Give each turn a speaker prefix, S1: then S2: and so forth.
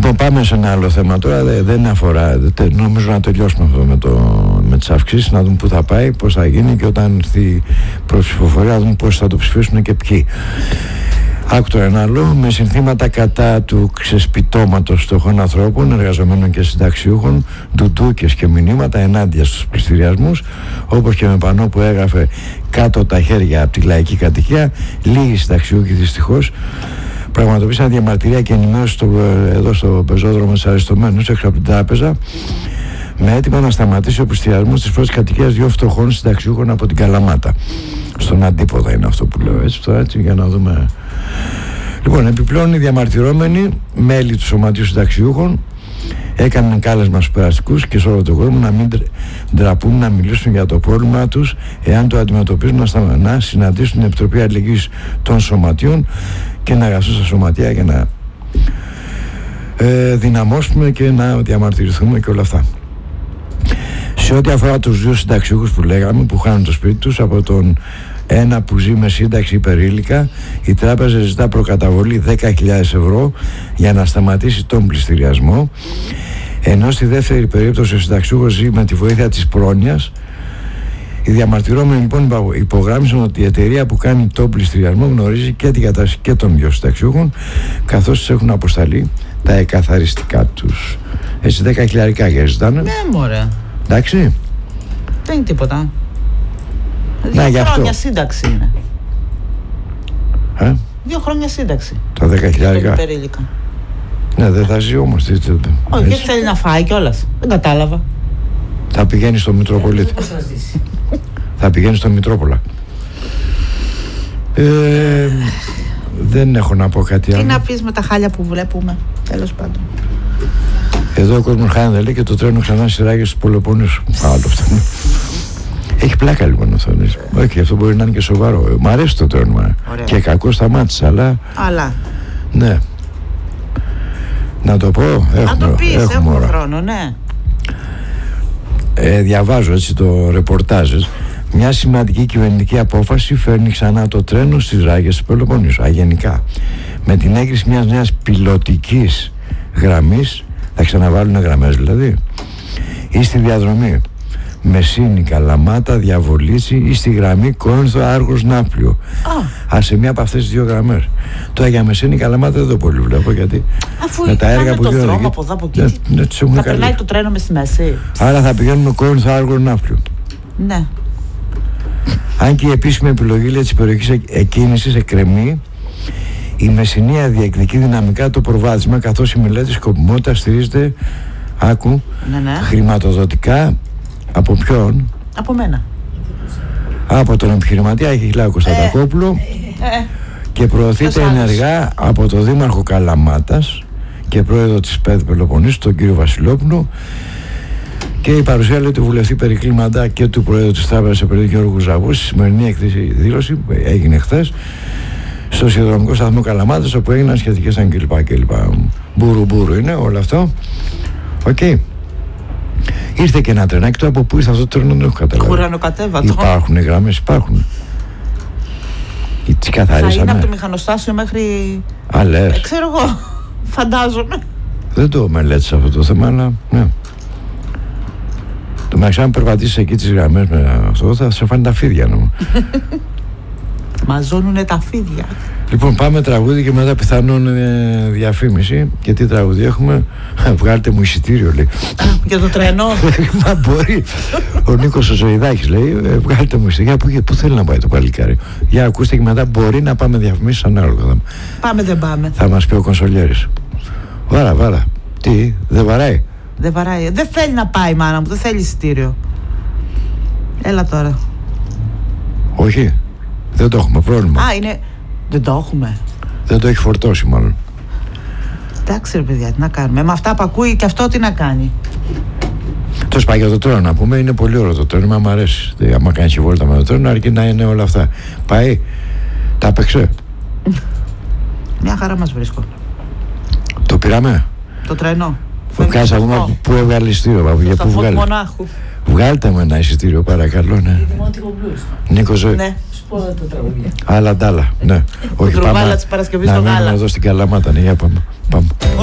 S1: Λοιπόν, πάμε σε ένα άλλο θέμα τώρα. Δεν αφορά. Νομίζω να τελειώσουμε αυτό με τις αυξήσεις, να δούμε πού θα πάει, πώς θα γίνει και όταν έρθει προς ψηφοφορία, να δούμε πώς θα το ψηφίσουν και ποιοι. Άκου το ένα άλλο. Με συνθήματα κατά του ξεσπιτώματος φτωχών ανθρώπων, εργαζομένων και συνταξιούχων, ντουντούκες και μηνύματα ενάντια στους πληστηριασμούς, όπως και με πανό που έγραφε κάτω τα χέρια από τη λαϊκή κατοικία, λίγοι συνταξιούχοι δυστυχώς πραγματοποίησαν διαμαρτυρία και ενημέρωση εδώ στο πεζόδρομο της Αριστομένους, έξω από την τράπεζα, με έτοιμο να σταματήσει ο πληστηριασμός της πρώτης κατοικίας δύο φτωχών συνταξιούχων από την Καλαμάτα. Στον αντίποδα είναι αυτό που λέω, έτσι, τώρα, έτσι, για να δούμε. Λοιπόν, επιπλέον οι διαμαρτυρόμενοι, μέλη του Σωματείου Συνταξιούχων, έκαναν κάλεσμα στους περαστικούς και σε όλο τον κόσμο να μην ντραπούν να μιλήσουν για το πρόβλημα τους, εάν το αντιμετωπίζουν, να συναντήσουν την Επιτροπή Αλληλεγγύης των Σωματείων και να εργαστούν στα σωματεία για να δυναμώσουμε και να διαμαρτυρηθούμε και όλα αυτά. Σε ό,τι αφορά τους δύο συνταξιούχους που λέγαμε, που χάνουν το σπίτι τους, από τον ένα που ζει με σύνταξη υπερήλικα, η τράπεζα ζητά προκαταβολή 10.000 ευρώ για να σταματήσει τον πληστηριασμό, ενώ στη δεύτερη περίπτωση ο συνταξιούχος ζει με τη βοήθεια της πρόνοιας. Οι διαμαρτυρόμενοι λοιπόν υπογράμμισαν ότι η εταιρεία που κάνει τον πληστηριασμό γνωρίζει και την κατάσταση και των δύο συνταξιούχων, καθώς τους έχουν αποσταλεί τα εκαθαριστικά τους. Έτσι 10.000 ζητάνε.
S2: Ναι, μωρέ.
S1: Εντάξει.
S2: Δεν είναι τίποτα.
S1: Να,
S2: 2 χρόνια σύνταξη είναι. 2 χρόνια σύνταξη.
S1: Τα 10.000. Ναι, δεν θα ζει όμως.
S2: Όχι, γιατί θέλει να φάει κιόλας. Δεν κατάλαβα.
S1: Θα πηγαίνει στο Μητροπολίτη. Θα πηγαίνει στο Μητρόπολα. Δεν έχω να πω κάτι άλλο.
S2: Τι να πεις με τα χάλια που βλέπουμε, τέλος πάντων.
S1: Εδώ ο κόσμος χάνεται, λέει, και το τρένο ξανά σειράγει στους Πελοπόννησους. Άλλο αυτό. Έχει πλάκα λοιπόν αυτό. Όχι, αυτό μπορεί να είναι και σοβαρό. Μ' αρέσει το τρένο. Και κακό σταμάτησε, αλλά. Ναι. Να το πω.
S2: Να το πεις, έχουμε χρόνο, ναι.
S1: Διαβάζω έτσι το ρεπορτάζ. Μια σημαντική κυβερνητική απόφαση φέρνει ξανά το τρένο στις ράγες του Πελοποννήσου. Αγενικά. Με την έγκριση μιας νέας πιλωτικής γραμμής, θα ξαναβάλουν γραμμές δηλαδή, ή στη διαδρομή Μεσίνη Καλαμάτα Διαβολίτσι ή στη γραμμή Κόρινθο Άργος Ναύπλιο. Σε μία από αυτές τις δύο γραμμές. Τώρα για Μεσίνη Καλαμάτα δεν το πολύ βλέπω, γιατί
S2: αφού
S1: με τα έργα που
S2: γίνονται δρόμο από εδώ από εκεί, θα περνάει το τρένο μες στη μέση.
S1: Άρα θα πηγαίνουμε Κόρινθο Άργος Ναύπλιο.
S2: Ναι.
S1: Αν και η επίσημη επιλογή της περιοχής εκκίνησης εκκρεμεί, η Μεσσηνία διεκδικεί δυναμικά το προβάδισμα, καθώς η μελέτη σκοπιμότητας στηρίζεται, χρηματοδοτικά από ποιον?
S2: Από μένα.
S1: Από τον επιχειρηματία Αχιλλάου Κωνσταντακόπουλο και προωθείται ενεργά από τον Δήμαρχο Καλαμάτας και πρόεδρο της ΠΕΔ Πελοποννήσου, τον κύριο Βασιλόπουλο, και η παρουσία, λέει, του βουλευτή Περικλή Μαντά και του πρόεδρου της Τράπεζας Επενδύσεων Γιώργου Ζαβού στη σημερινή εκδήλωση που έγινε χθες στο σιδηροδρομικό σταθμό Καλαμάτας, όπου έγιναν σχετικές κλπ. Μπούρου είναι όλο αυτό. Οκ. Ήρθε και ένα τρενάκι, το από πού ήρθε αυτό το τρένο δεν έχω καταλάβει.
S2: Ουρανοκατέβατο.
S1: Υπάρχουν γραμμές, υπάρχουν. Τις καθαρίσαμε.
S2: Θα είναι από το μηχανοστάσιο μέχρι. Ξέρω εγώ. Φαντάζομαι.
S1: Δεν το μελέτησα αυτό το θέμα, αλλά ναι. Το μεταξύ, αν περπατήσεις εκεί τις γραμμές με αυτό, θα σε φάνε τα φίδια νομίζω.
S2: Μαζώνουνε τα φίδια. Λοιπόν,
S1: πάμε τραγούδι και μετά πιθανόν διαφήμιση. Και τι τραγούδι έχουμε? Βγάλτε μου εισιτήριο, λέει.
S2: Για το τρένο.
S1: Μα μπορεί. Ο Νίκος ο Ζωηδάκης λέει, βγάλτε μου εισιτήριο. Πού θέλει να πάει το παλικάρι? Για ακούστε και μετά μπορεί να πάμε διαφημίσεις ανάλογα.
S2: Πάμε, δεν πάμε.
S1: Θα μας πει ο Κονσολιέρης. Βάρα. Τι, δεν βαράει?
S2: Δεν βαράει. Δεν θέλει να πάει, μάνα μου. Δεν θέλει εισιτήριο. Έλα τώρα.
S1: Όχι. Δεν το έχουμε πρόβλημα.
S2: Είναι. Δεν το έχουμε.
S1: Δεν το έχει φορτώσει μάλλον.
S2: Εντάξει ρε παιδιά, τι να κάνουμε? Με αυτά που ακούει και αυτό τι να κάνει?
S1: Το σπάει για το τρένο να πούμε. Είναι πολύ ωραίο το τρένο. Μ' αρέσει. Άμα κάνει και βόλτα με το τρένο, αρκεί να είναι όλα αυτά. Πάει. Τα έπαιξε.
S2: Μια χαρά μας βρίσκω.
S1: Το πήραμε.
S2: Το τρένο.
S1: Κάσαμε που έβγαλε εισιτήριο. Για πού βγάλε?
S2: Μονάχου.
S1: Βγάλτε με ένα εισιτήριο παρακαλώ. Ναι. Νίκο Ζωή.
S2: Ναι.
S3: Το τραγούδια.
S1: Άλλα ντάλα. Ναι.
S2: Όχι, πάμε να μείνουμε
S1: εδώ στην Καλαμάτα. Ναι, για πάμε.